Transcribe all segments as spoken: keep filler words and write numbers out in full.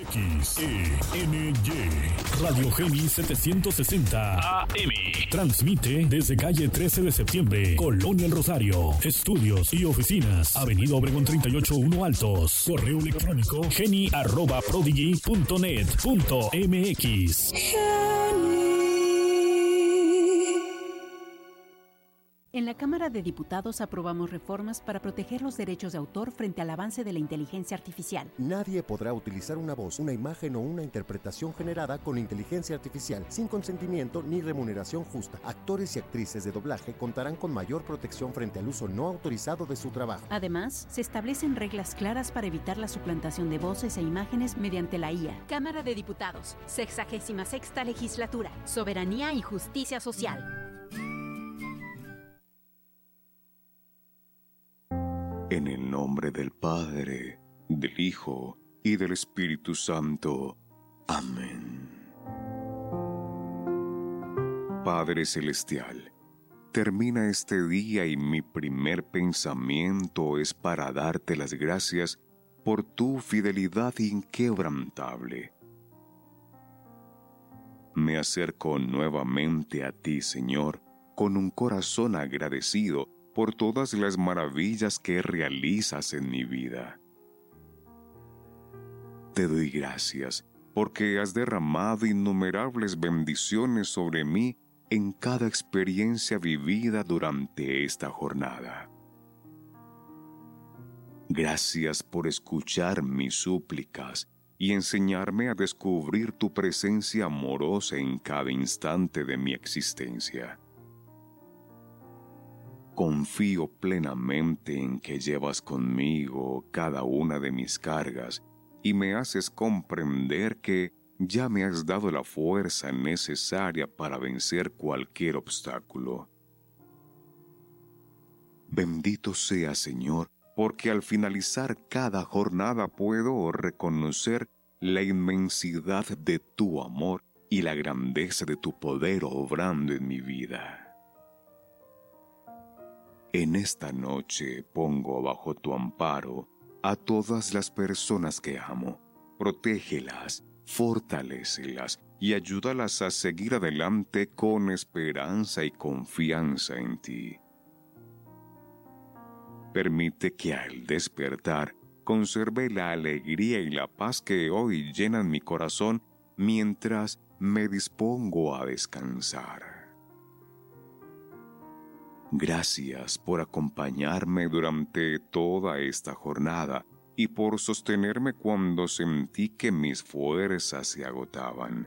X E N Y Radio Geni setecientos sesenta A M. Transmite desde calle trece de septiembre, Colonia El Rosario. Estudios y oficinas, Avenida Obregón treinta y ocho uno Altos. Correo electrónico geni arroba prodigy punto net punto m x. En la Cámara de Diputados aprobamos reformas para proteger los derechos de autor frente al avance de la inteligencia artificial. Nadie podrá utilizar una voz, una imagen o una interpretación generada con inteligencia artificial sin consentimiento ni remuneración justa. Actores y actrices de doblaje contarán con mayor protección frente al uso no autorizado de su trabajo. Además, se establecen reglas claras para evitar la suplantación de voces e imágenes mediante la I A. Cámara de Diputados, sexagésima sexta legislatura, soberanía y justicia social. En el nombre del Padre, del Hijo y del Espíritu Santo. Amén. Padre Celestial, termina este día y mi primer pensamiento es para darte las gracias por tu fidelidad inquebrantable. Me acerco nuevamente a ti, Señor, con un corazón agradecido por todas las maravillas que realizas en mi vida. Te doy gracias porque has derramado innumerables bendiciones sobre mí en cada experiencia vivida durante esta jornada. Gracias por escuchar mis súplicas y enseñarme a descubrir tu presencia amorosa en cada instante de mi existencia. Confío plenamente en que llevas conmigo cada una de mis cargas y me haces comprender que ya me has dado la fuerza necesaria para vencer cualquier obstáculo. Bendito sea, Señor, porque al finalizar cada jornada puedo reconocer la inmensidad de tu amor y la grandeza de tu poder obrando en mi vida. En esta noche pongo bajo tu amparo a todas las personas que amo. Protégelas, fortalécelas y ayúdalas a seguir adelante con esperanza y confianza en ti. Permite que al despertar conserve la alegría y la paz que hoy llenan mi corazón mientras me dispongo a descansar. Gracias por acompañarme durante toda esta jornada y por sostenerme cuando sentí que mis fuerzas se agotaban.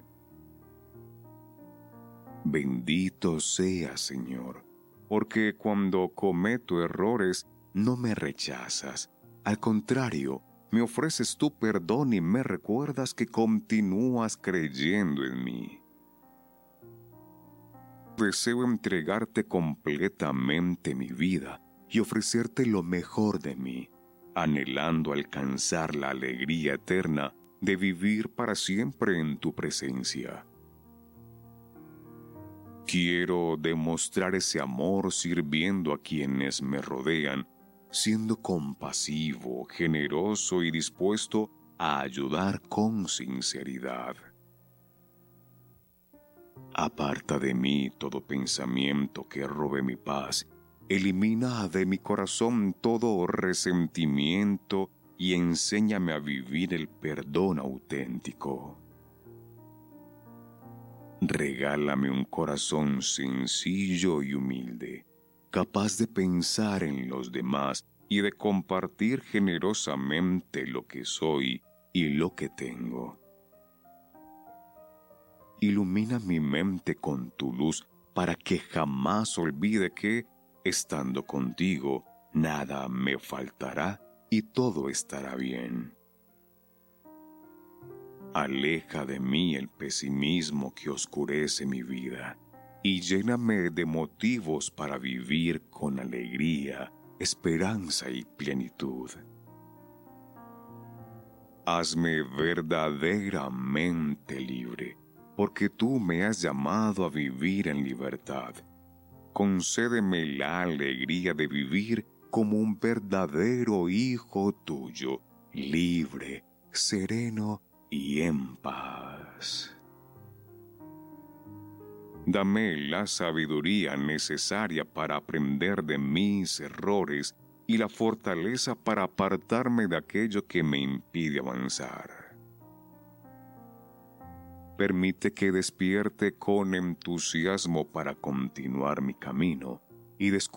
Bendito sea, Señor, porque cuando cometo errores no me rechazas. Al contrario, me ofreces tu perdón y me recuerdas que continúas creyendo en mí. Deseo entregarte completamente mi vida y ofrecerte lo mejor de mí, anhelando alcanzar la alegría eterna de vivir para siempre en tu presencia. Quiero demostrar ese amor sirviendo a quienes me rodean, siendo compasivo, generoso y dispuesto a ayudar con sinceridad. Aparta de mí todo pensamiento que robe mi paz, elimina de mi corazón todo resentimiento y enséñame a vivir el perdón auténtico. Regálame un corazón sencillo y humilde, capaz de pensar en los demás y de compartir generosamente lo que soy y lo que tengo. Ilumina mi mente con tu luz para que jamás olvide que, estando contigo, nada me faltará y todo estará bien. Aleja de mí el pesimismo que oscurece mi vida y lléname de motivos para vivir con alegría, esperanza y plenitud. Hazme verdaderamente libre, porque tú me has llamado a vivir en libertad. Concédeme la alegría de vivir como un verdadero hijo tuyo, libre, sereno y en paz. Dame la sabiduría necesaria para aprender de mis errores y la fortaleza para apartarme de aquello que me impide avanzar. Permite que despierte con entusiasmo para continuar mi camino y descubrir